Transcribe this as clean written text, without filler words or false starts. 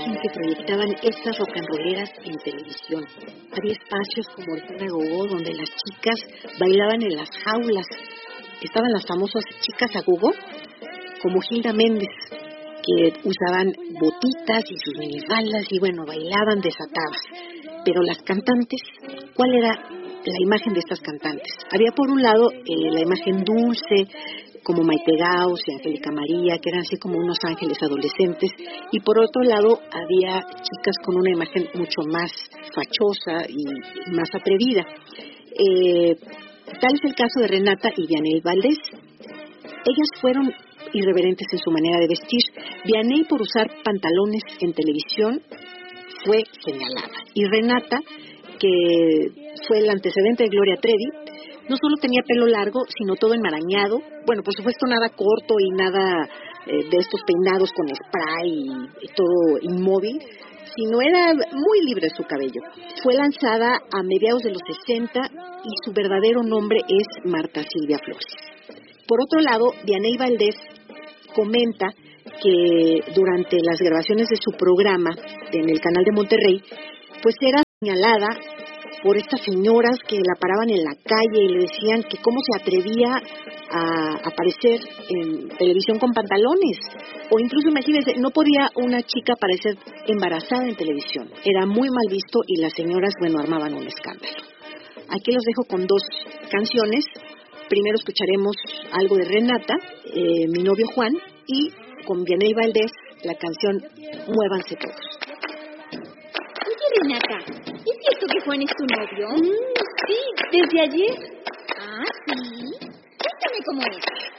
imagen que proyectaban estas rock and rolleras en televisión. Había espacios como el Cuna Gogó donde las chicas bailaban en las jaulas. Estaban las famosas chicas a gogo, como Hilda Méndez, que usaban botitas y sus minifaldas y bueno, bailaban desatadas. Pero las cantantes, ¿cuál era la imagen de estas cantantes? Había por un lado la imagen dulce, como Maite Gauss y Angélica María, que eran así como unos ángeles adolescentes, y por otro lado había chicas con una imagen mucho más fachosa y más atrevida. Tal es el caso de Renata y Vianey Valdés. Ellas fueron irreverentes en su manera de vestir. Vianey, por usar pantalones en televisión, fue señalada. Y Renata, que fue el antecedente de Gloria Trevi, no solo tenía pelo largo, sino todo enmarañado. Bueno, por supuesto nada corto y nada de estos peinados con spray y todo inmóvil, sino era muy libre su cabello. Fue lanzada a mediados de los 60 y su verdadero nombre es Marta Silvia Flores. Por otro lado, Vianey Valdés comenta que durante las grabaciones de su programa en el canal de Monterrey, pues era señalada por estas señoras que la paraban en la calle y le decían que cómo se atrevía a aparecer en televisión con pantalones. O incluso, imagínense, no podía una chica aparecer embarazada en televisión. Era muy mal visto y las señoras, bueno, armaban un escándalo. Aquí los dejo con dos canciones. Primero escucharemos algo de Renata, Mi novio Juan, y con Vianey Valdés la canción Muévanse todos. Oye, Renata, ¿es cierto que Juan es tu novio? Sí, desde ayer. Ah, ¿sí? Cuéntame cómo es.